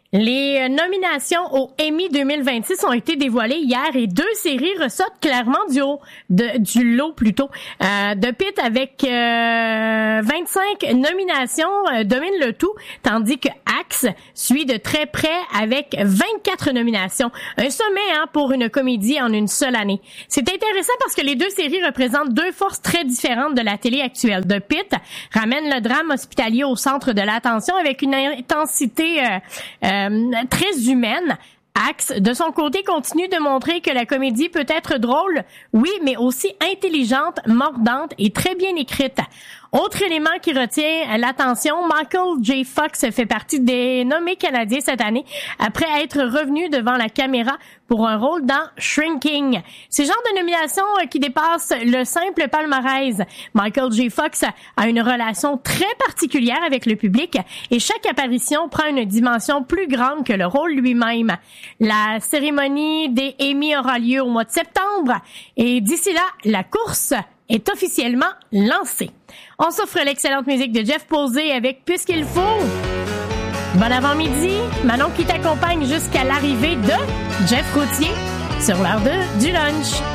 Les nominations au Emmy 2026 ont été dévoilées hier et 2 séries ressortent clairement du lot plutôt. The Pitt avec 25 nominations domine le tout, tandis que Axe suit de très près avec 24 nominations. Un sommet pour une comédie en une seule année. C'est intéressant parce que les 2 séries représentent 2 forces très différentes de la télé actuelle. The Pitt ramène le drame hospitalier au centre de l'attention avec une intensité très humaine. Axe, de son côté, continue de montrer que la comédie peut être drôle, oui, mais aussi intelligente, mordante et très bien écrite. Autre élément qui retient l'attention, Michael J. Fox fait partie des nommés canadiens cette année après être revenu devant la caméra pour un rôle dans Shrinking. C'est le genre de nomination qui dépasse le simple palmarès. Michael J. Fox a une relation très particulière avec le public et chaque apparition prend une dimension plus grande que le rôle lui-même. La cérémonie des Emmy aura lieu au mois de septembre et d'ici là, la course est officiellement lancée. On s'offre l'excellente musique de Jeff Posey avec Puisqu'il faut. Bon avant-midi, Manon qui t'accompagne jusqu'à l'arrivée de Jeff Routier sur l'heure du lunch.